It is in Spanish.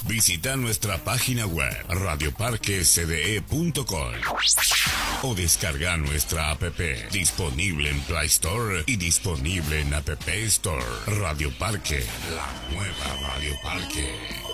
Visita nuestra página web radioparquecde.com o descarga nuestra app disponible en Play Store y disponible en App Store. Radio Parque, la nueva Radio Parque.